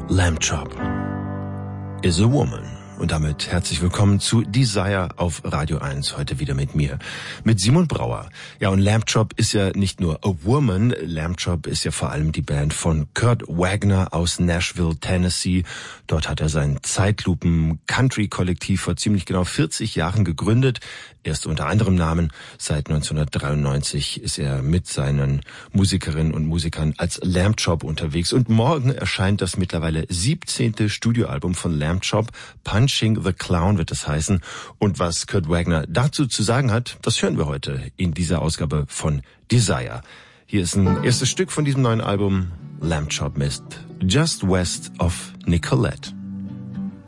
Lamb Chop is a woman. Und damit herzlich willkommen zu Desire auf Radio 1, heute wieder mit mir, mit Simon Brauer. Ja, und Lamb Chop ist ja nicht nur a woman, Lamb Chop ist ja vor allem die Band von Kurt Wagner aus Nashville, Tennessee. Dort hat er sein Zeitlupen-Country-Kollektiv vor ziemlich genau 40 Jahren gegründet. Erst unter anderem Namen. Seit 1993 ist er mit seinen Musikerinnen und Musikern als Lamb Chop unterwegs. Und morgen erscheint das mittlerweile 17. Studioalbum von Lamb Chop. Punching the Clown wird es heißen. Und was Kurt Wagner dazu zu sagen hat, das hören wir heute in dieser Ausgabe von Desire. Hier ist ein erstes Stück von diesem neuen Album. Lamb Chop ist Just West of Nicolette.